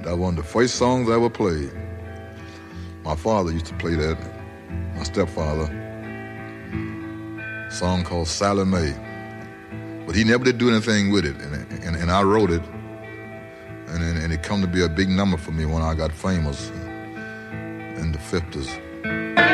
That was one of the first songs I ever played. My father used to play that, my stepfather. A song called Sally Mae. But he never did do anything with it, and I wrote it, and it come to be a big number for me when I got famous in the 50s.